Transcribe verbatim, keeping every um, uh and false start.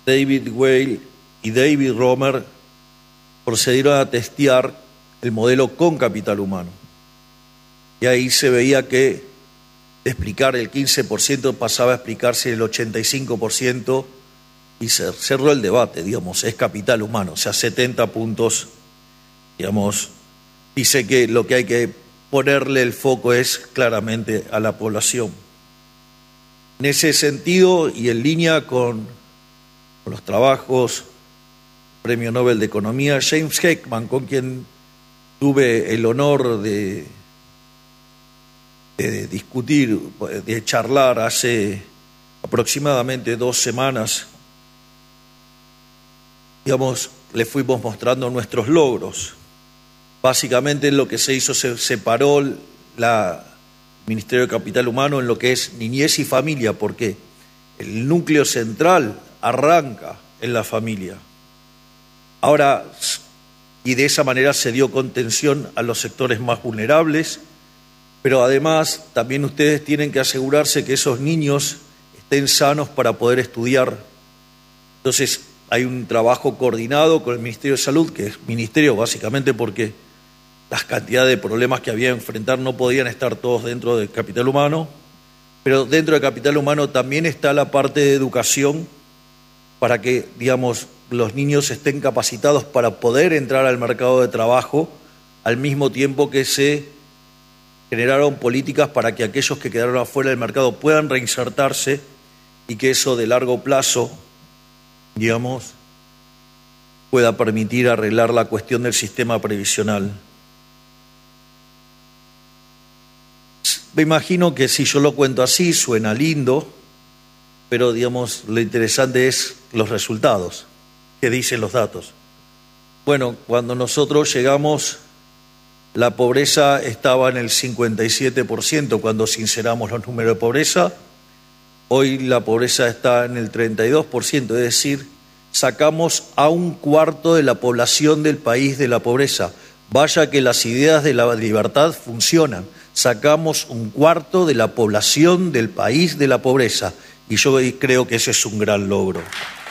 David Weil y David Romer procedieron a testear el modelo con capital humano. Y ahí se veía que de explicar el quince por ciento pasaba a explicarse el ochenta y cinco por ciento y se cerró el debate, digamos, es capital humano, o sea, setenta puntos, digamos, dice que lo que hay que ponerle el foco es claramente a la población. En ese sentido y en línea con, con los trabajos, Premio Nobel de Economía, James Heckman, con quien tuve el honor de, de discutir, de charlar hace aproximadamente dos semanas, digamos, le fuimos mostrando nuestros logros. Básicamente lo que se hizo, se separó la Ministerio de Capital Humano en lo que es niñez y familia, porque el núcleo central arranca en la familia. Ahora, y de esa manera se dio contención a los sectores más vulnerables, pero además también ustedes tienen que asegurarse que esos niños estén sanos para poder estudiar. Entonces, hay un trabajo coordinado con el Ministerio de Salud, que es ministerio básicamente porque las cantidades de problemas que había que enfrentar no podían estar todos dentro del capital humano, pero dentro del capital humano también está la parte de educación para que, digamos, los niños estén capacitados para poder entrar al mercado de trabajo, al mismo tiempo que se generaron políticas para que aquellos que quedaron afuera del mercado puedan reinsertarse y que eso de largo plazo, digamos, pueda permitir arreglar la cuestión del sistema previsional. Me imagino que si yo lo cuento así suena lindo, pero digamos lo interesante es los resultados que dicen los datos. Bueno, cuando nosotros llegamos, la pobreza estaba en el cincuenta y siete por ciento cuando sinceramos los números de pobreza. Hoy la pobreza está en el treinta y dos por ciento, es decir, sacamos a un cuarto de la población del país de la pobreza. Vaya que las ideas de la libertad funcionan. Sacamos un cuarto de la población del país de la pobreza y yo creo que ese es un gran logro.